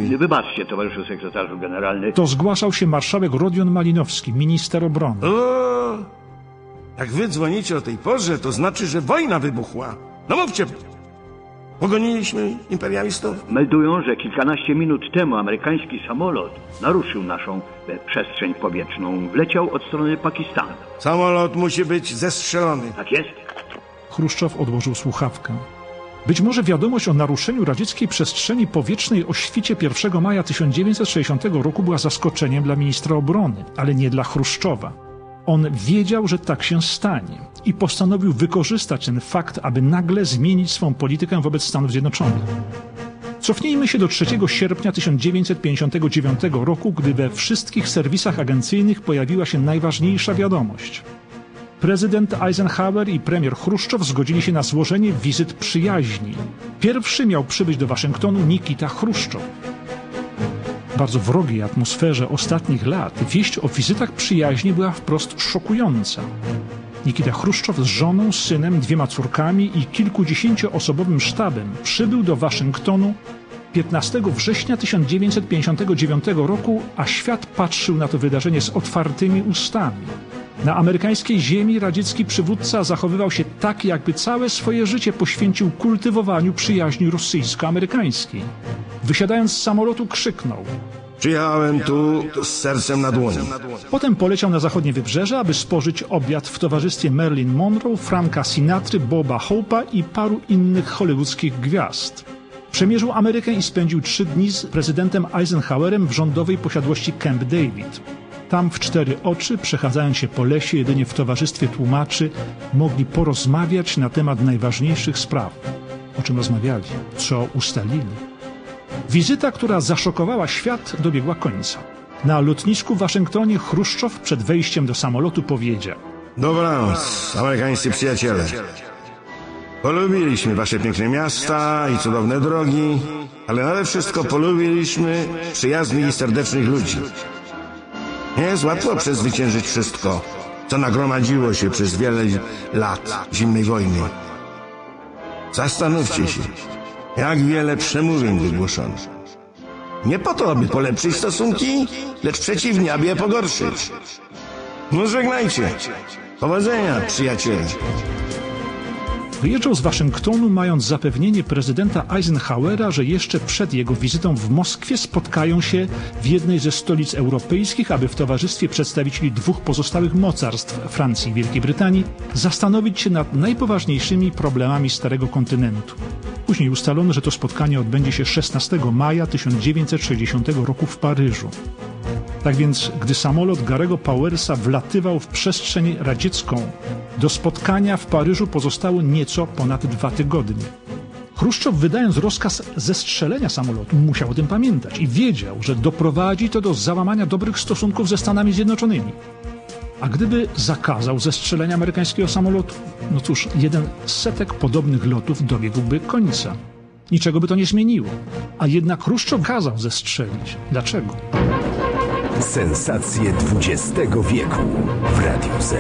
Wybaczcie, towarzyszu sekretarzu generalny. To zgłaszał się marszałek Rodion Malinowski, minister obrony. O, jak wy dzwonicie o tej porze, to znaczy, że wojna wybuchła. No mówcie, pogoniliśmy imperialistów? Meldują, że kilkanaście minut temu amerykański samolot naruszył naszą przestrzeń powietrzną. Wleciał od strony Pakistanu. Samolot musi być zestrzelony. Tak jest? Chruszczow odłożył słuchawkę. Być może wiadomość o naruszeniu radzieckiej przestrzeni powietrznej o świcie 1 maja 1960 roku była zaskoczeniem dla ministra obrony, ale nie dla Chruszczowa. On wiedział, że tak się stanie i postanowił wykorzystać ten fakt, aby nagle zmienić swą politykę wobec Stanów Zjednoczonych. Cofnijmy się do 3 sierpnia 1959 roku, gdy we wszystkich serwisach agencyjnych pojawiła się najważniejsza wiadomość. Prezydent Eisenhower i premier Chruszczow zgodzili się na złożenie wizyt przyjaźni. Pierwszy miał przybyć do Waszyngtonu Nikita Chruszczow. W bardzo wrogiej atmosferze ostatnich lat wieść o wizytach przyjaźni była wprost szokująca. Nikita Chruszczow z żoną, synem, 2 córkami i kilkudziesięcioosobowym sztabem przybył do Waszyngtonu 15 września 1959 roku, a świat patrzył na to wydarzenie z otwartymi ustami. Na amerykańskiej ziemi radziecki przywódca zachowywał się tak, jakby całe swoje życie poświęcił kultywowaniu przyjaźni rosyjsko-amerykańskiej. Wysiadając z samolotu krzyknął: Przyjechałem tu z sercem na dłoni. Potem poleciał na zachodnie wybrzeże, aby spożyć obiad w towarzystwie Marilyn Monroe, Franka Sinatry, Boba Hope'a i paru innych hollywoodzkich gwiazd. Przemierzył Amerykę i spędził 3 dni z prezydentem Eisenhowerem w rządowej posiadłości Camp David. Tam w 4 oczy, przechadzając się po lesie jedynie w towarzystwie tłumaczy, mogli porozmawiać na temat najważniejszych spraw. O czym rozmawiali? Co ustalili? Wizyta, która zaszokowała świat, dobiegła końca. Na lotnisku w Waszyngtonie Chruszczow przed wejściem do samolotu powiedział: Dobranoc, amerykańscy przyjaciele. Polubiliśmy wasze piękne miasta i cudowne drogi, ale nade wszystko polubiliśmy przyjaznych i serdecznych ludzi. Nie jest łatwo przezwyciężyć wszystko, co nagromadziło się przez wiele lat zimnej wojny. Zastanówcie się, jak wiele przemówień wygłoszono. Nie po to, aby polepszyć stosunki, lecz przeciwnie, aby je pogorszyć. No żegnajcie. Powodzenia, przyjaciele. Wyjeżdżał z Waszyngtonu, mając zapewnienie prezydenta Eisenhowera, że jeszcze przed jego wizytą w Moskwie spotkają się w jednej ze stolic europejskich, aby w towarzystwie przedstawicieli 2 pozostałych mocarstw, Francji i Wielkiej Brytanii, zastanowić się nad najpoważniejszymi problemami Starego Kontynentu. Później ustalono, że to spotkanie odbędzie się 16 maja 1960 roku w Paryżu. Tak więc, gdy samolot Garego Powersa wlatywał w przestrzeń radziecką, do spotkania w Paryżu pozostało nieco ponad 2 tygodnie. Chruszczow, wydając rozkaz zestrzelenia samolotu, musiał o tym pamiętać i wiedział, że doprowadzi to do załamania dobrych stosunków ze Stanami Zjednoczonymi. A gdyby zakazał zestrzelenia amerykańskiego samolotu, no cóż, 100 podobnych lotów dobiegłby końca. Niczego by to nie zmieniło. A jednak Chruszczow kazał zestrzelić. Dlaczego? Sensacje XX wieku w Radiu Z.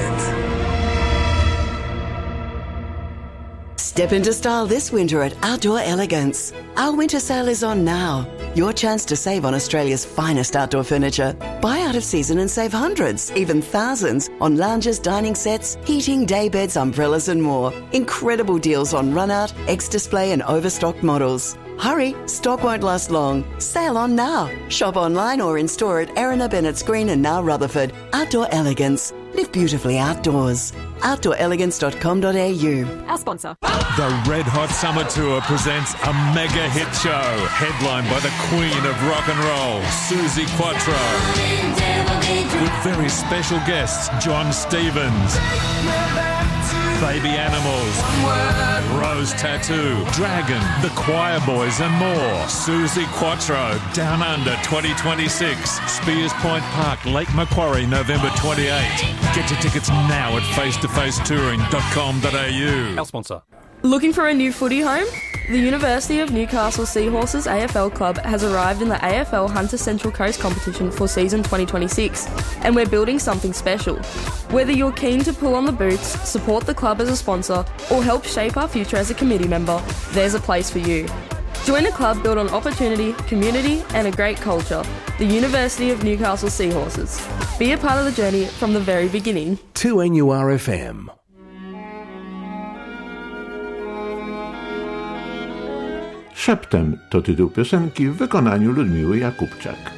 Step into style this winter at Outdoor Elegance. Our winter sale is on now. Your chance to save on Australia's finest outdoor furniture. Buy out of season and save hundreds, even thousands, on lounges, dining sets, heating, daybeds, umbrellas and more. Incredible deals on run-out, ex-display and overstocked models. Hurry, stock won't last long. Sale on now. Shop online or in store at Erina Bennett's Green and now Rutherford. Outdoor Elegance. Live beautifully outdoors. OutdoorElegance.com.au. Our sponsor. The Red Hot Summer Tour presents a mega hit show, headlined by the Queen of Rock and Roll, Suzi Quatro, with very special guests John Stevens, Baby Animals, Rose Tattoo, Dragon, The Choir Boys and more. Suzi Quatro, Down Under 2026, Spears Point Park, Lake Macquarie, November 28. Get your tickets now at facetofacetouring.com.au. Our sponsor. Looking for a new footy home? The University of Newcastle Seahorses AFL Club has arrived in the AFL Hunter Central Coast competition for season 2026, and we're building something special. Whether you're keen to pull on the boots, support the club as a sponsor, or help shape our future as a committee member, there's a place for you. Join a club built on opportunity, community and a great culture. The University of Newcastle Seahorses. Be a part of the journey from the very beginning. 2NURFM. Szeptem to tytuł piosenki w wykonaniu Ludmiły Jakubczak.